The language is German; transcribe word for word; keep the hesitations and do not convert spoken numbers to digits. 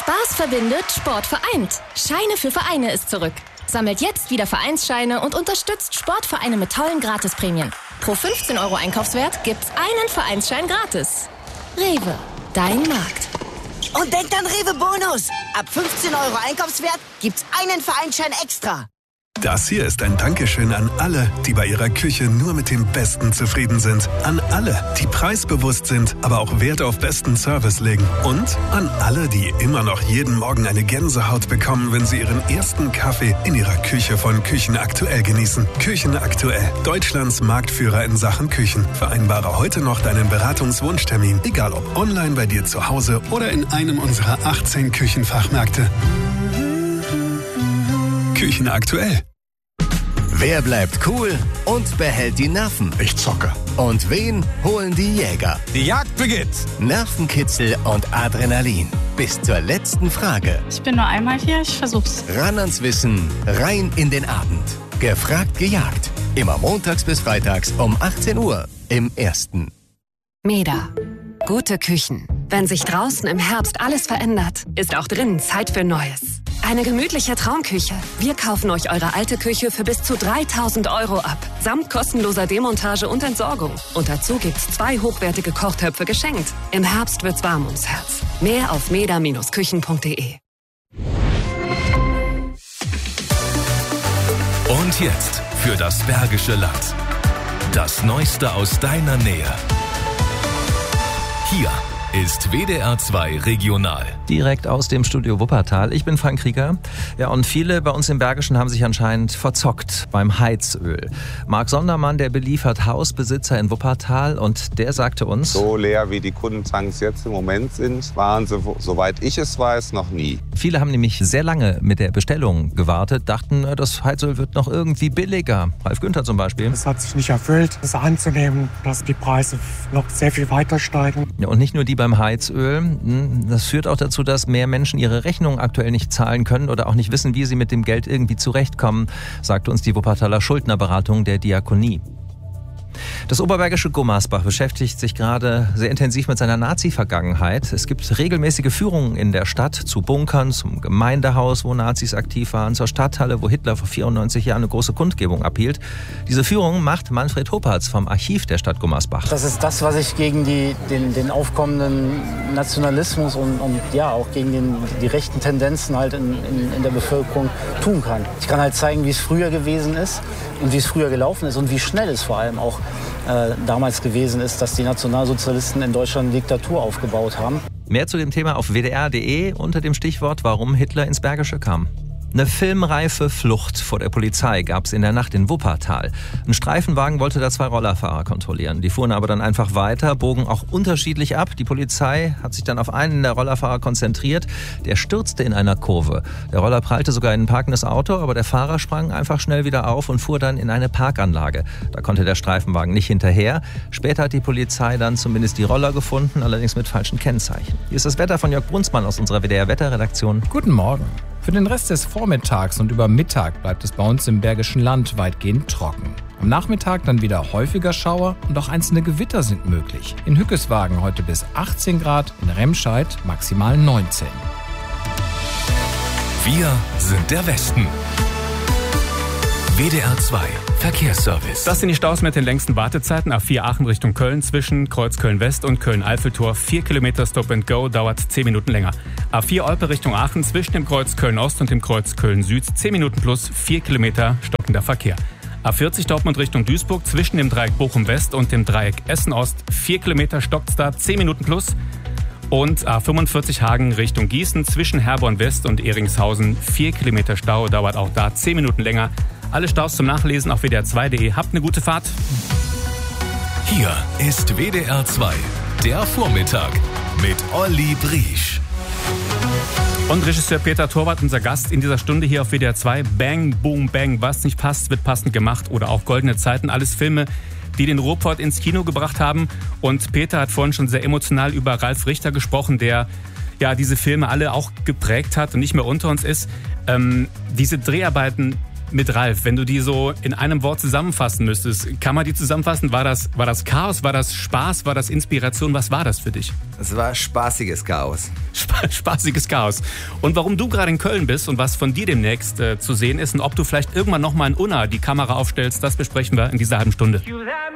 Spaß verbindet, Sport vereint. Scheine für Vereine ist zurück. Sammelt jetzt wieder Vereinsscheine und unterstützt Sportvereine mit tollen Gratisprämien. Pro fünfzehn Euro Einkaufswert gibt's einen Vereinsschein gratis. Rewe, dein Markt. Und denkt an Rewe Bonus. Ab fünfzehn Euro Einkaufswert gibt's einen Vereinsschein extra. Das hier ist ein Dankeschön an alle, die bei ihrer Küche nur mit dem Besten zufrieden sind. An alle, die preisbewusst sind, aber auch Wert auf besten Service legen. Und an alle, die immer noch jeden Morgen eine Gänsehaut bekommen, wenn sie ihren ersten Kaffee in ihrer Küche von Küchen Aktuell genießen. Küchen Aktuell, Deutschlands Marktführer in Sachen Küchen. Vereinbare heute noch deinen Beratungswunschtermin, egal ob online bei dir zu Hause oder in einem unserer achtzehn Küchenfachmärkte. Küchen Aktuell. Wer bleibt cool und behält die Nerven? Ich zocke. Und wen holen die Jäger? Die Jagd beginnt. Nervenkitzel und Adrenalin. Bis zur letzten Frage. Ich bin nur einmal hier, ich versuch's. Ran ans Wissen, rein in den Abend. Gefragt, gejagt. Immer montags bis freitags um achtzehn Uhr im Ersten. Meda. Gute Küchen. Wenn sich draußen im Herbst alles verändert, ist auch drinnen Zeit für Neues. Eine gemütliche Traumküche. Wir kaufen euch eure alte Küche für bis zu dreitausend Euro ab. Samt kostenloser Demontage und Entsorgung. Und dazu gibt's zwei hochwertige Kochtöpfe geschenkt. Im Herbst wird's warm ums Herz. Mehr auf meda Bindestrich küchen punkt de. Und jetzt für das Bergische Land. Das Neueste aus deiner Nähe. Hier ist W D R zwei Regional. Direkt aus dem Studio Wuppertal. Ich bin Frank Krieger. Ja, und viele bei uns im Bergischen haben sich anscheinend verzockt beim Heizöl. Marc Sondermann, der beliefert Hausbesitzer in Wuppertal, und der sagte uns: So leer wie die Kundentanks jetzt im Moment sind, waren sie, soweit ich es weiß, noch nie. Viele haben nämlich sehr lange mit der Bestellung gewartet, dachten, das Heizöl wird noch irgendwie billiger. Ralf Günther zum Beispiel. Es hat sich nicht erfüllt, es anzunehmen, dass die Preise noch sehr viel weiter steigen. Ja, und nicht nur die beim Heizöl. Das führt auch dazu, dass mehr Menschen ihre Rechnungen aktuell nicht zahlen können oder auch nicht wissen, wie sie mit dem Geld irgendwie zurechtkommen, sagte uns die Wuppertaler Schuldnerberatung der Diakonie. Das oberbergische Gummersbach beschäftigt sich gerade sehr intensiv mit seiner Nazi-Vergangenheit. Es gibt regelmäßige Führungen in der Stadt zu Bunkern, zum Gemeindehaus, wo Nazis aktiv waren, zur Stadthalle, wo Hitler vor vierundneunzig Jahren eine große Kundgebung abhielt. Diese Führung macht Manfred Hoppertz vom Archiv der Stadt Gummersbach. Das ist das, was ich gegen die, den, den aufkommenden Nationalismus und, und ja auch gegen den, die rechten Tendenzen halt in, in, in der Bevölkerung tun kann. Ich kann halt zeigen, wie es früher gewesen ist und wie es früher gelaufen ist und wie schnell es vor allem auch äh, damals gewesen ist, dass die Nationalsozialisten in Deutschland eine Diktatur aufgebaut haben. Mehr zu dem Thema auf w d r punkt de unter dem Stichwort Warum Hitler ins Bergische kam. Eine filmreife Flucht vor der Polizei gab es in der Nacht in Wuppertal. Ein Streifenwagen wollte da zwei Rollerfahrer kontrollieren. Die fuhren aber dann einfach weiter, bogen auch unterschiedlich ab. Die Polizei hat sich dann auf einen der Rollerfahrer konzentriert. Der stürzte in einer Kurve. Der Roller prallte sogar in ein parkendes Auto, aber der Fahrer sprang einfach schnell wieder auf und fuhr dann in eine Parkanlage. Da konnte der Streifenwagen nicht hinterher. Später hat die Polizei dann zumindest die Roller gefunden, allerdings mit falschen Kennzeichen. Hier ist das Wetter von Jörg Brunsmann aus unserer W D R-Wetterredaktion. Guten Morgen. Für den Rest des Vormittags und über Mittag bleibt es bei uns im Bergischen Land weitgehend trocken. Am Nachmittag dann wieder häufiger Schauer und auch einzelne Gewitter sind möglich. In Hückeswagen heute bis achtzehn Grad, in Remscheid maximal neunzehn. Wir sind der Westen. W D R zwei Verkehrsservice. Das sind die Staus mit den längsten Wartezeiten. A vier Aachen Richtung Köln zwischen Kreuz Köln-West und Köln-Eiffeltor. vier Kilometer Stop and Go, dauert zehn Minuten länger. A vier Olpe Richtung Aachen zwischen dem Kreuz Köln-Ost und dem Kreuz Köln-Süd. zehn Minuten plus, vier Kilometer stockender Verkehr. A vierzig Dortmund Richtung Duisburg zwischen dem Dreieck Bochum-West und dem Dreieck Essen-Ost. vier Kilometer stockt's da, zehn Minuten plus. Und A fünfundvierzig Hagen Richtung Gießen zwischen Herborn-West und Eringshausen. vier Kilometer Stau, dauert auch da zehn Minuten länger. Alle Staus zum Nachlesen auf w d r zwei punkt de. Habt eine gute Fahrt. Hier ist W D R zwei, der Vormittag mit Olli Briesch. Und Regisseur Peter Torwart, unser Gast in dieser Stunde hier auf W D R zwei. Bang, Boom, Bang. Was nicht passt, wird passend gemacht. Oder auch Goldene Zeiten. Alles Filme, die den Ruhrpott ins Kino gebracht haben. Und Peter hat vorhin schon sehr emotional über Ralf Richter gesprochen, der ja diese Filme alle auch geprägt hat und nicht mehr unter uns ist. Ähm, diese Dreharbeiten mit Ralf. Wenn du die so in einem Wort zusammenfassen müsstest, kann man die zusammenfassen? War das, war das Chaos, war das Spaß, war das Inspiration? Was war das für dich? Es war spaßiges Chaos. Sp- spaßiges Chaos. Und warum du gerade in Köln bist und was von dir demnächst äh, zu sehen ist und ob du vielleicht irgendwann nochmal in Unna die Kamera aufstellst, das besprechen wir in dieser halben Stunde.